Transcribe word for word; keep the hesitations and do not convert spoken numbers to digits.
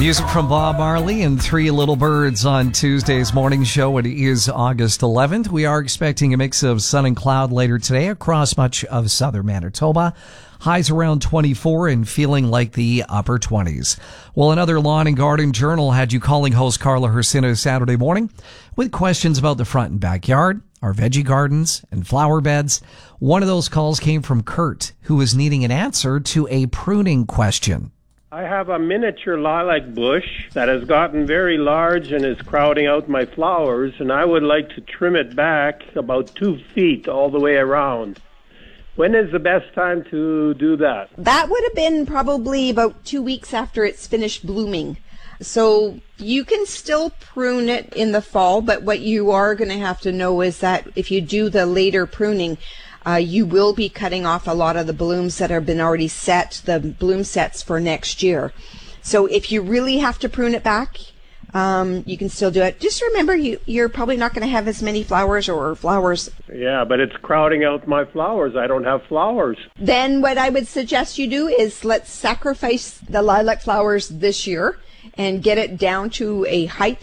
Music from Bob Marley and Three Little Birds on Tuesday's morning show. It is August eleventh. We are expecting a mix of sun and cloud later today across much of southern Manitoba. Highs around twenty-four and feeling like the upper twenties. Well, another Lawn and Garden Journal had you calling host Carla Hercino Saturday morning with questions about the front and backyard, our veggie gardens, and flower beds. One of those calls came from Kurt, who was needing an answer to a pruning question. I have a miniature lilac bush that has gotten very large and is crowding out my flowers, and I would like to trim it back about two feet all the way around. When is the best time to do that? That would have been probably about two weeks after it's finished blooming. So you can still prune it in the fall, but what you are going to have to know is that if you do the later pruning, Uh, you will be cutting off a lot of the blooms that have been already set, the bloom sets for next year. So if you really have to prune it back, um, you can still do it. Just remember, you, you're probably not going to have as many flowers or flowers. Yeah, but it's crowding out my flowers. I don't have flowers. Then what I would suggest you do is let's sacrifice the lilac flowers this year and get it down to a height